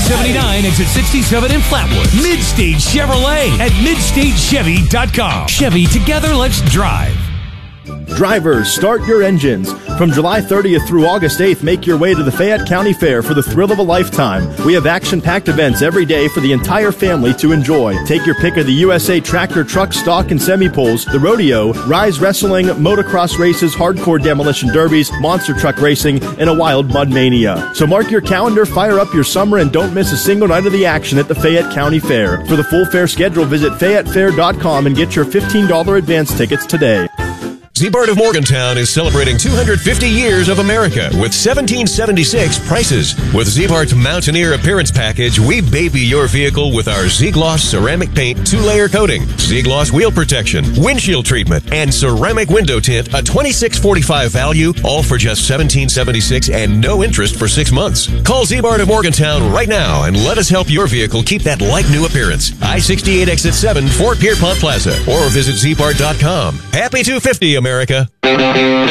I-79, exit 67 in Flatwood. Midstage Chevrolet at midstagechevy.com. Chevy, together, let's drive. Drivers, start your engines. From July 30th through August 8th, make your way to the Fayette County Fair for the thrill of a lifetime. We have action-packed events every day for the entire family to enjoy. Take your pick of the USA Tractor, Truck, Stock, and Semi-Pulls, the rodeo, Rise Wrestling, motocross races, hardcore demolition derbies, monster truck racing, and a wild mud mania. So mark your calendar, fire up your summer, and don't miss a single night of the action at the Fayette County Fair. For the full fair schedule, visit FayetteFair.com and get your $15 advance tickets today. Ziebart of Morgantown is celebrating 250 years of America with 1776 prices. With Ziebart's Mountaineer Appearance Package, we baby your vehicle with our Z-Gloss ceramic paint 2-layer coating, Z-Gloss wheel protection, windshield treatment, and ceramic window tint, a $26.45 value, all for just $17.76 and no interest for 6 months. Call Ziebart of Morgantown right now and let us help your vehicle keep that like-new appearance. I-68 Exit 7, Fort Pierpont Plaza, or visit Ziebart.com. Happy 250, America.